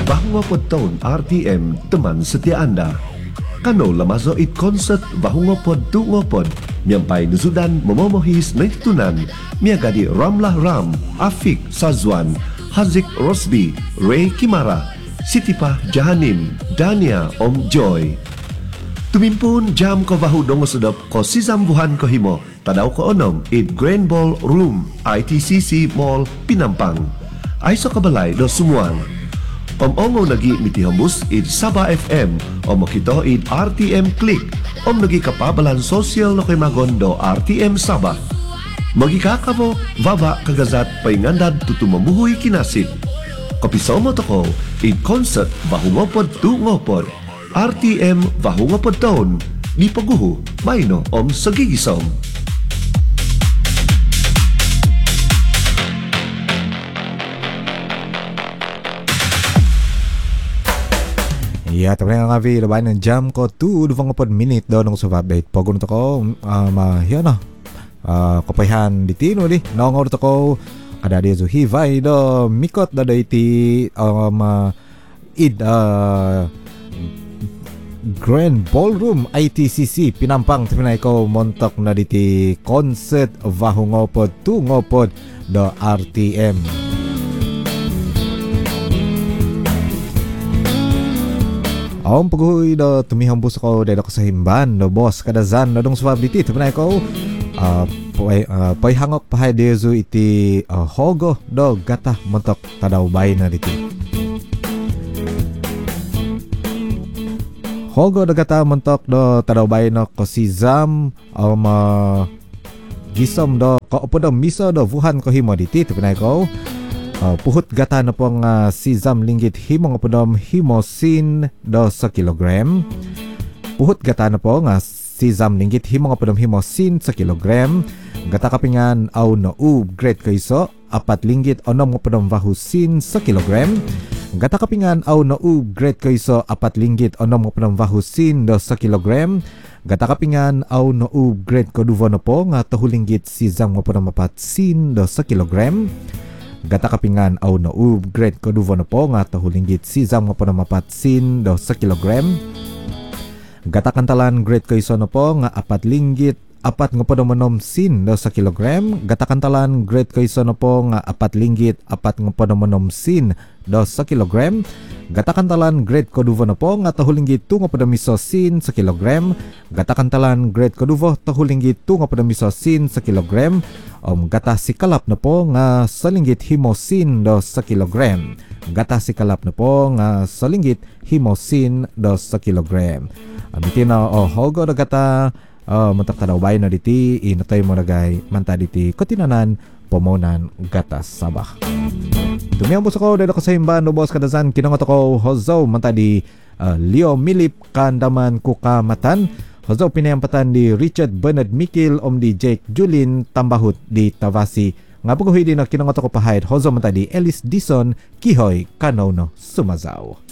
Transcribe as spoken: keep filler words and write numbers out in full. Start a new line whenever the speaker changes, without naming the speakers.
Bahungopod taon R T M, teman setia Anda. Kano lamazo it concert Bahungopod tungopod, miyampay nusudan momomohis na itunan, miyagadi Ramlah Ram, Afik Sazwan, Hazik Rosby, Ray Kimara, Sitipa Jahanim, Dania Om Joy. Tumimpun jam ko bahu dongo sedap ko sizambuhan ko himo, tadaw ko onom it Grand Ball Room, I T C C Mall, Pinampang. Ay so kabalay do sumuang. Om-ongo nagi mitihambus it Saba F M, o makito it R T M Click, om nagi kapabalan social no kay magondo R T M Saba. Magikakabo, baba kagazat paingandad tutumamuhoy kinasit. Kapisomo to ko, it concert Bahungopod tungopod, R T M Bahungopod taon, di paguho, mayno om sagigisom.
Ya, tapi nga vi laban ng jam ko two duvang pod minute daw nung sa update. Pagod to ko, um, uh, yan na. Uh, kapayhan di tino di. Nangor to ko ada dia zo hivay do mikot da iti um uh, id uh, Grand Ballroom I T C C Pinampang tipinay ko montok na diti concert Bahungopod tungopod do R T M. Ang paghuy do tumihambus ko dito ko sa himban do boss kadazan do dong swab diti tipinay ko uh, pay uh, pay hangok pahay dezo iti uh, hogo do gata montok tadaw bay na diti. Hogo do gata montok do tadaw bay no ko si Zam um, uh, gisom do ko upo do miso do vuhan ko himo diti tipinay ko. Uh, puhut gata na pong uh, si Zam linggit himong apodom himosin do sa kilogram. Puhut gata na pong uh, si Zam linggit himong apodom himosin sa kilogram. Gata kapingan aw no u grade kayso apat linggit onom apodom vahusin sa kilogram. Gata kapingan aw no u grade kayso apat linggit onom apodom vahusin do sa kilogram. Gata kapingan aw no u grade koduvo na po nga tahulinggit si Zam apodom apat sin do sa kilogram. Gata kapingan aw no u grade ko duvo na po nga tahulinggit si Zam nga po na mapatsin do sa kilogram. Gata kantalan grade ko iso na po nga apat linggit apat nga po na manom sin do sa kilogram. Gata kantalan grade ko iso na po nga apat linggit apat nga po na manom sin do sa kilogram. Gata kantalan grade ko duvo na po nga tahulinggit tu nga po na miso sin sa kilogram. Gata kantalan grade ko duvo tahulinggit tu nga po na miso sin sa kilogram. Um, gata sikalap na po nga sa linggit himosin do sa kilogram. Gata sikalap na po nga sa linggit himosin do sa kilogram. Abitin na o oh, hogo na gata uh, mantak tanaw bayan na diti inatay mo na gay manta diti kotinanan pomonan gata sabah. Tumiyang buso ko dito ko sa himban no boss kadazan kinangot ako hozo manta di uh, Leo Milip kandaman kukamatan. Hozo pinayampatan di Richard Bernard Mikil om di Jake Julin Tambahut di Tavasi. Nga paghuhi din na kinangot ako pahayad Hozo manta di Ellis Dison Kihoy Kanono Sumazaw.